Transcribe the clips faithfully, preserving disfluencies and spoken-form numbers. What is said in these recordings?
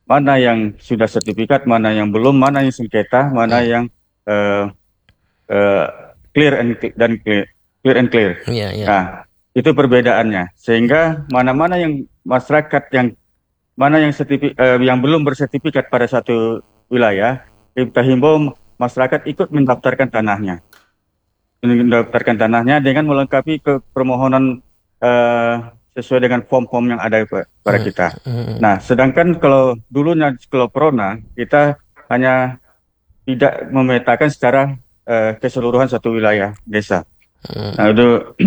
mana yang sudah sertifikat, mana yang belum, mana yang sengketa, mana Hmm. yang uh, uh, clear and dan clear, clear and clear. Iya, iya. Nah, itu perbedaannya. Sehingga mana-mana yang masyarakat yang mana yang sertifi- eh, yang belum bersertifikat pada satu wilayah, kita himbau masyarakat ikut mendaftarkan tanahnya, mendaftarkan tanahnya dengan melengkapi ke permohonan eh, sesuai dengan form-form yang ada pa- pada Hmm. kita. Hmm. Nah, sedangkan kalau dulunya kalau Prona kita hanya tidak memetakan secara eh, keseluruhan satu wilayah desa. Nah, Hmm. itu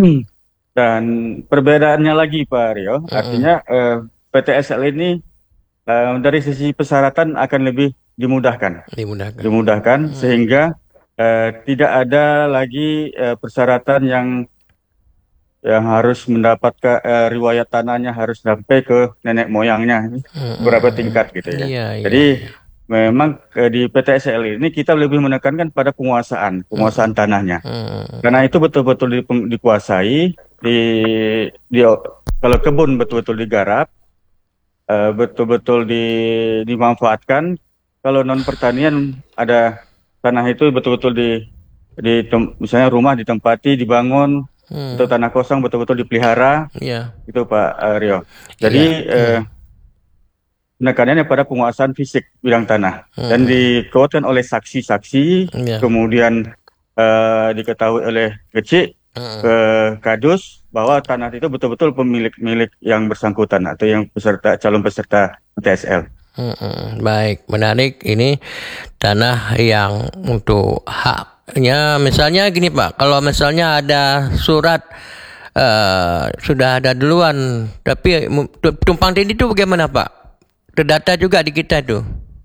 dan perbedaannya lagi Pak Rio, Hmm. artinya eh, P T S L ini eh, dari sisi persyaratan akan lebih dimudahkan, Dimudahkan. dimudahkan Hmm. sehingga eh, tidak ada lagi eh, persyaratan yang yang harus mendapatkan eh, riwayat tanahnya harus sampai ke nenek moyangnya Hmm. berapa Hmm. tingkat gitu ya. Iya, iya, Jadi iya. memang eh, di P T S L ini kita lebih menekankan pada penguasaan, Hmm. penguasaan tanahnya. Hmm. Karena itu betul-betul di- dikuasai di, di kalau kebun betul-betul digarap, eh, betul-betul di, dimanfaatkan. Kalau non pertanian ada tanah itu betul-betul di, di tem- misalnya rumah ditempati, dibangun, atau Hmm. tanah kosong betul-betul dipelihara, Iya. itu Pak eh, Rio. Jadi Iya. eh, Hmm. penekanannya pada penguasaan fisik bidang tanah dan Hmm. dikuatkan oleh saksi-saksi, Iya. kemudian eh, diketahui oleh kecil ke Hmm. kadus bahwa tanah itu betul-betul pemilik-milik yang bersangkutan atau yang peserta calon peserta P T S L. Hmm. Baik, menarik ini tanah yang untuk haknya. Misalnya gini Pak, kalau misalnya ada surat eh, sudah ada duluan, tapi mu- tu- tumpang tindih itu bagaimana Pak? Terdata juga di kita itu.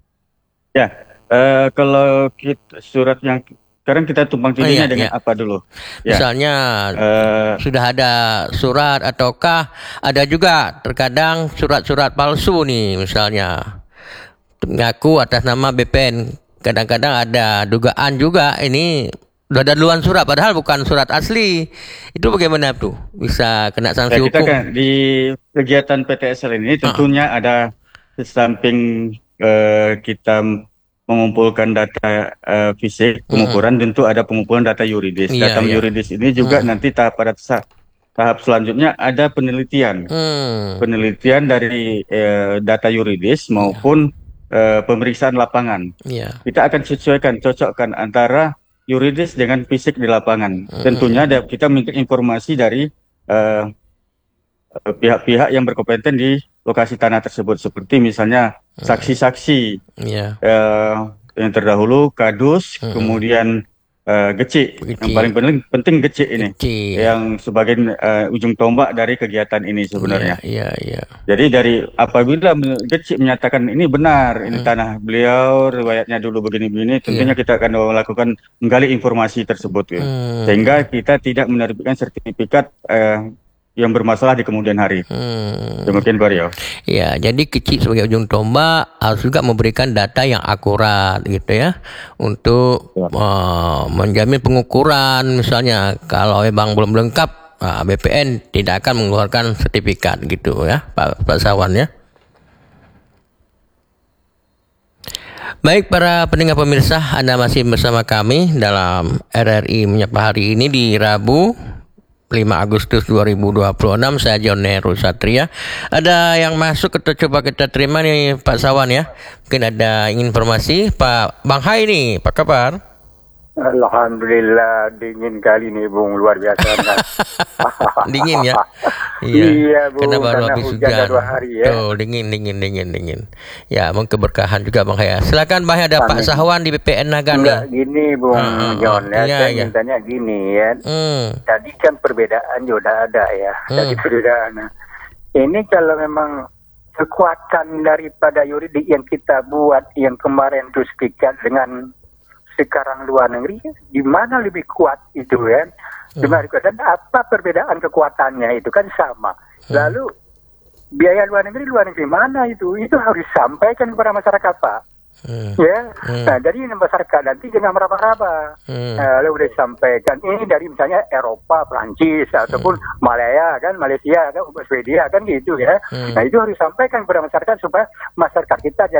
Ya, eh, kalau kita, surat yang sekarang kita tumpang Oh iya, tindihnya dengan iya. apa dulu? Ya, Misalnya eh, sudah ada surat ataukah ada juga terkadang surat-surat palsu nih misalnya ngaku atas nama B P N. Kadang-kadang ada dugaan juga ini udah ada duluan surat padahal bukan surat asli. Itu bagaimana tuh? Bisa kena ya sanksi kita hukum? kan di kegiatan P T S L ini Ah, tentunya ada di samping eh, kita mengumpulkan data eh, fisik mm-mm. pengukuran, tentu ada pengumpulan data yuridis. Iya, Data iya. yuridis ini juga Mm. nanti tahap pada sa- tahap selanjutnya ada penelitian, Hmm. penelitian dari eh, data yuridis Iya, maupun eh, pemeriksaan lapangan. iya. Kita akan sesuaikan, cocokkan antara yuridis dengan fisik di lapangan. Tentunya Mm-mm. ada- kita minta informasi dari eh, pihak-pihak yang berkompeten di lokasi tanah tersebut, seperti misalnya Mm. saksi-saksi Iya. eh, yang terdahulu, kadus, Mm-mm. kemudian eh, gecik. Yang paling Kecil, penting, penting gecik ini, kecil. yang sebagai eh, ujung tombak dari kegiatan ini Iya, sebenarnya. iya, iya. Jadi dari apabila men- Gecik menyatakan ini benar, ini Mm. tanah beliau, riwayatnya dulu begini-begini, tentunya Iya. kita akan melakukan menggali informasi tersebut, gitu. Sehingga Hmm. kita tidak menerbitkan sertifikat eh, yang bermasalah di kemudian hari. Hmm. Demikian Pak Rio. Ya, jadi kecil sebagai ujung tombak harus juga memberikan data yang akurat gitu ya untuk Ya. uh, menjamin pengukuran misalnya kalau memang belum lengkap uh, B P N tidak akan mengeluarkan sertifikat gitu ya Pak Pak Sawan ya. Baik para pendengar pemirsa, Anda masih bersama kami dalam R R I Menyapa hari ini di Rabu lima Agustus dua ribu dua puluh enam. Saya John Heru Satria. Ada yang masuk, kita coba kita terima nih Pak Sawan ya. Mungkin ada informasi Pak Bang Hai nih, apa kabar? Alhamdulillah dingin kali nih Bung, luar biasa kan. Dingin ya? Iya, Iya karena Bung, baru karena habis hujan dah hujan. dua hari ya. Tuh, dingin, dingin, dingin, dingin. Ya, mungkin keberkahan juga Bang Hai ya. Silakan Bang Hai, ada Pak Amin. Sawan di B P N Nagan nih. Enggak gini Bung Uh, uh, uh. John ya, Iya, saya iya. mintanya gini ya. Hmm. Tadi kan perbedaan juga ada ya, tadi Hmm. perbedaan. Nah, ini kalau memang kekuatan daripada yuridik yang kita buat yang kemarin itu sepikat dengan sekarang luar negeri, di mana lebih kuat itu kan? Di mana lebih kuat? Dan apa perbedaan kekuatannya itu kan sama. Lalu biaya luar negeri luar negeri mana itu? Itu harus disampaikan kepada masyarakat Pak. Hmm. Ya, Hmm. nah jadi masyarakat nanti jangan meraba-raba. Hmm. Nah, lalu udah disampaikan ini dari misalnya Eropa, Prancis ataupun Malaya kan, Malaysia kan, Swedia kan gitu ya. Hmm. Nah itu harus disampaikan kepada masyarakat supaya masyarakat kita